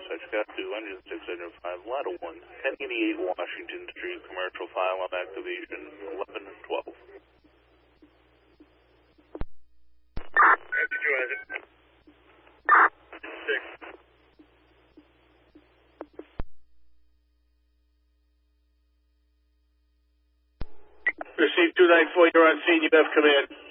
dispatch got 200, 605, Ladder 1, 1088 Washington Street, commercial file on activation, 1112. Did you have it? 6. Received 294, you're on scene, you have command.